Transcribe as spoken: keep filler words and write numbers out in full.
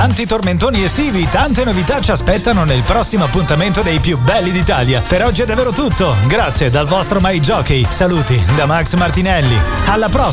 tanti tormentoni estivi, tante novità ci aspettano nel prossimo appuntamento dei più belli d'Italia. Per oggi è davvero tutto. Grazie dal vostro My Jockey. Saluti da Max Martinelli. Alla prossima!